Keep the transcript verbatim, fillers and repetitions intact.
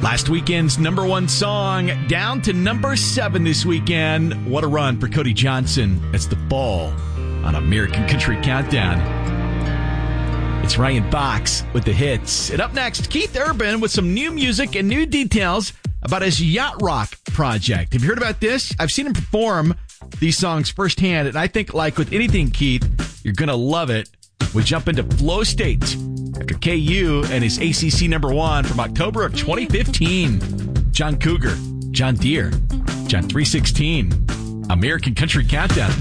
Last weekend's number one song down to number seven this weekend. What a run for Cody Johnson. It's The Fall on American Country Countdown. It's Ryan Fox with the hits. And up next, Keith Urban with some new music and new details about his Yacht Rock project. Have you heard about this? I've seen him perform these songs firsthand, and I think, like with anything, Keith, you're going to love it. We jump into Flow State after K U and his A C C number one from October of twenty fifteen. John Cougar, John Deere, John three sixteen, American Country Countdown.